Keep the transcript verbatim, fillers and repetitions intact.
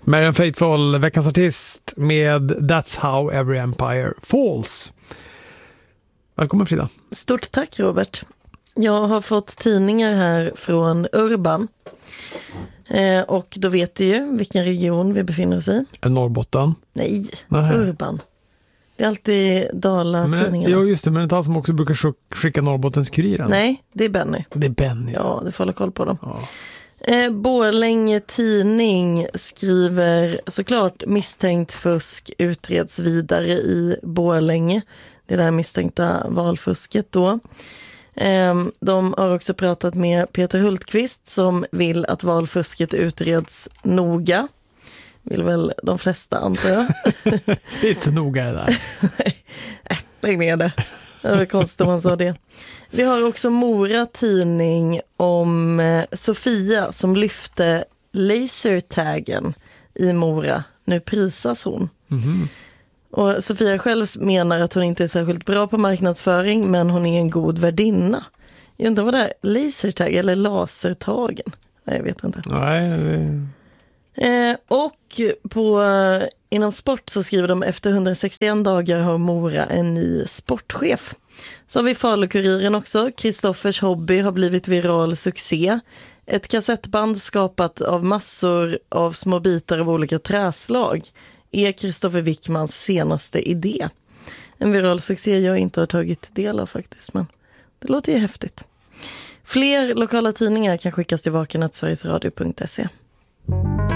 Marianne Faithfull, veckans artist med That's How Every Empire Falls. Välkommen Frida. Stort tack Robert. Jag har fått tidningar här från Urban. Eh, och då vet du ju vilken region vi befinner oss i. Norrbotten? Nej, Nej. Urban. Det är alltid Dala-tidningarna. Ja just det, men det är inte han som också brukar skicka Norrbottens Kuriren. Nej, det är Benny. Det är Benny. Ja, du får hålla koll på dem. Ja. Eh, Borlänge tidning skriver såklart misstänkt fusk utreds vidare i Borlänge. Det där misstänkta valfusket då. Eh, de har också pratat med Peter Hultqvist som vill att valfusket utreds noga. Vill väl de flesta antar jag. Det är inte så noga det där. Nej, äh, lägg ner det. Det var konstigt om man sa det. Vi har också Mora tidning om eh, Sofia som lyfte lasertaggen i Mora. Nu prisas hon. Mm-hmm. Och Sofia själv menar att hon inte är särskilt bra på marknadsföring men hon är en god värdinna. Jag undrar vad det är, lasertag eller lasertagen? Nej, jag vet inte. Nej, det... Eh, och på, eh, inom sport så skriver de efter hundrasextioen dagar har Mora en ny sportchef. Så har vi Falukuriren också. Kristoffers hobby har blivit viral succé. Ett kassettband skapat av massor av små bitar av olika träslag är Kristoffer Wickmans senaste idé. En viral succé jag inte har tagit del av faktiskt, men det låter ju häftigt. Fler lokala tidningar kan skickas till vaken snabel-a sverigesradio punkt se.